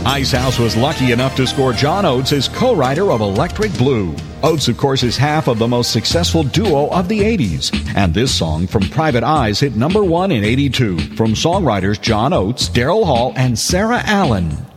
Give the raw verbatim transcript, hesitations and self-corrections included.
Icehouse was lucky enough to score John Oates as co-writer of Electric Blue. Oates, of course, is half of the most successful duo of the eighties. And this song from Private Eyes hit number one in eighty-two from songwriters John Oates, Daryl Hall, and Sarah Allen.